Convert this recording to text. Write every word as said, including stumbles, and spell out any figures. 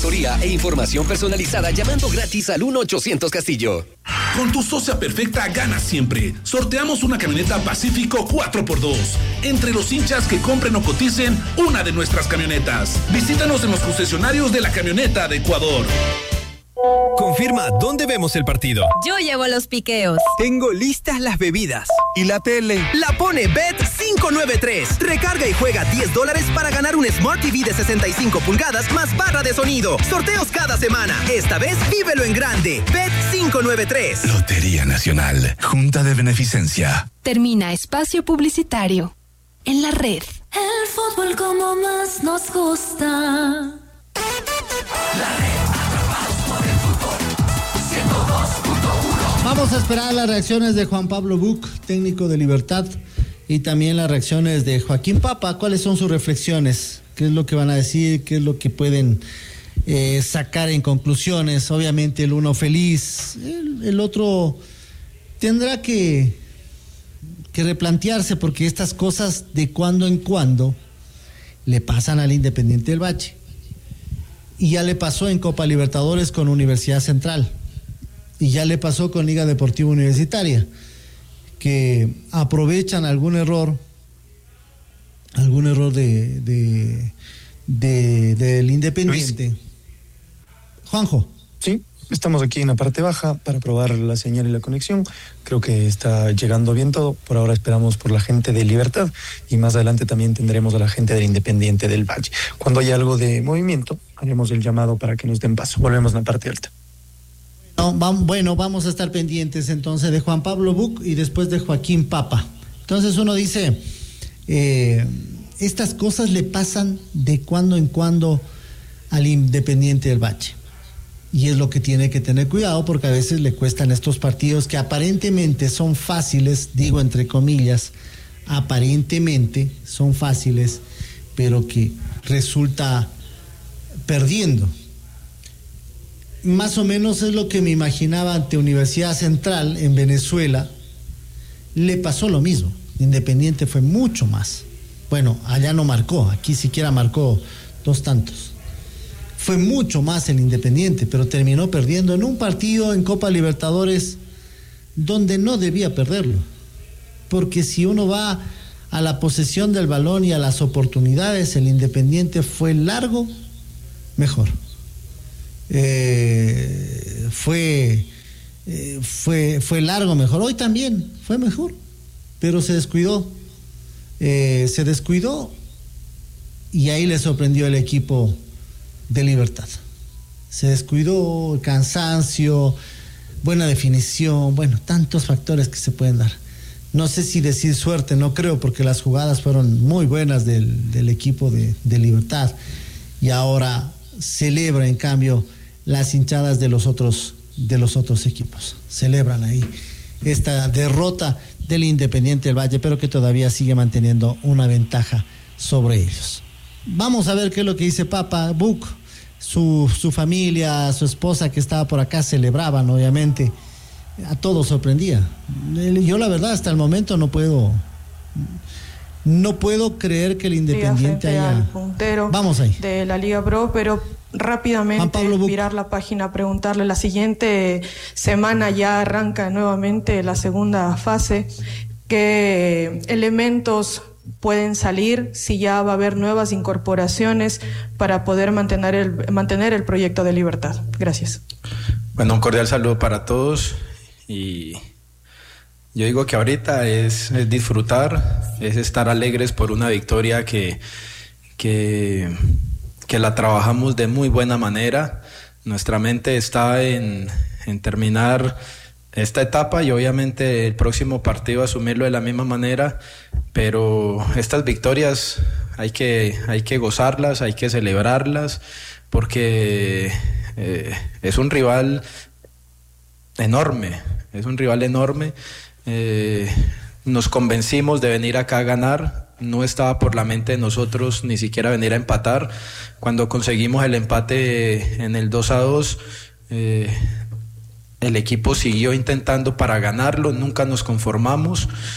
asesoría e información personalizada llamando gratis al uno ochocientos Castillo. Con tu socia perfecta ganas siempre. Sorteamos una camioneta Pacífico cuatro por dos. Entre los hinchas que compren o coticen una de nuestras camionetas. Visítanos en los concesionarios de la camioneta de Ecuador. Confirma dónde vemos el partido. Yo llevo los piqueos. Tengo listas las bebidas. ¿Y la tele? La pone Bet cinco nueve tres. Recarga y juega diez dólares para ganar un Smart T V de sesenta y cinco pulgadas más barra de sonido. Sorteos cada semana. Esta vez vívelo en grande. Bet cinco nueve tres. Lotería Nacional. Junta de Beneficencia. Termina espacio publicitario. En la red. El fútbol como más nos gusta. La red. Vamos a esperar las reacciones de Juan Pablo Buch, técnico de Libertad, y también las reacciones de Joaquín Papa. ¿Cuáles son sus reflexiones? ¿Qué es lo que van a decir? ¿Qué es lo que pueden eh, sacar en conclusiones? Obviamente el uno feliz, el, el otro tendrá que, que replantearse, porque estas cosas de cuando en cuando le pasan al Independiente del Valle. Y ya le pasó en Copa Libertadores con Universidad Central. Y ya le pasó con Liga Deportiva Universitaria, que aprovechan algún error, algún error de, de, de del Independiente. Luis. Juanjo. Sí, estamos aquí en la parte baja para probar la señal y la conexión. Creo que está llegando bien todo. Por ahora esperamos por la gente de Libertad y más adelante también tendremos a la gente del Independiente del Valle. Cuando haya algo de movimiento, haremos el llamado para que nos den paso. Volvemos a la parte alta. No, vamos, bueno, vamos a estar pendientes entonces de Juan Pablo Buch y después de Joaquín Papa. Entonces uno dice, eh, estas cosas le pasan de cuando en cuando al Independiente del Valle. Y es lo que tiene que tener cuidado, porque a veces le cuestan estos partidos que aparentemente son fáciles, digo entre comillas, aparentemente son fáciles, pero que resulta perdiendo. Más o menos es lo que me imaginaba ante Universidad Central en Venezuela. Le pasó lo mismo. Independiente fue mucho más. Bueno, allá no marcó, aquí siquiera marcó dos tantos. Fue mucho más el Independiente, pero terminó perdiendo en un partido en Copa Libertadores donde no debía perderlo. Porque si uno va a la posesión del balón y a las oportunidades, el Independiente fue largo, mejor. Eh, fue, eh, fue, fue largo mejor. Hoy también fue mejor, pero se descuidó. Eh, se descuidó y ahí le sorprendió el equipo de Libertad. Se descuidó, cansancio, buena definición, bueno, tantos factores que se pueden dar. No sé si decir suerte, no creo, porque las jugadas fueron muy buenas del, del equipo de, de Libertad, y ahora celebra en cambio las hinchadas de los otros de los otros equipos. Celebran ahí esta derrota del Independiente del Valle, pero que todavía sigue manteniendo una ventaja sobre ellos. Vamos a ver qué es lo que dice Papa Buch. Su, su familia, su esposa que estaba por acá celebraban, obviamente. A todos sorprendía. Yo la verdad hasta el momento no puedo no puedo creer que el Independiente haya... al puntero Vamos ahí. de la Liga Pro, pero rápidamente mirar la página, preguntarle, la siguiente semana ya arranca nuevamente la segunda fase, qué elementos pueden salir, si ya va a haber nuevas incorporaciones para poder mantener el, mantener el proyecto de Libertad. Gracias. Bueno, un cordial saludo para todos, y yo digo que ahorita es, es disfrutar, es estar alegres por una victoria que, que, que la trabajamos de muy buena manera. Nuestra mente está en, en terminar esta etapa y obviamente el próximo partido asumirlo de la misma manera, pero estas victorias hay que, hay que gozarlas, hay que celebrarlas, porque eh, es un rival enorme, es un rival enorme. Eh, nos convencimos de venir acá a ganar, no estaba por la mente de nosotros ni siquiera venir a empatar. Cuando conseguimos el empate en el dos a dos, eh, el equipo siguió intentando para ganarlo, nunca nos conformamos,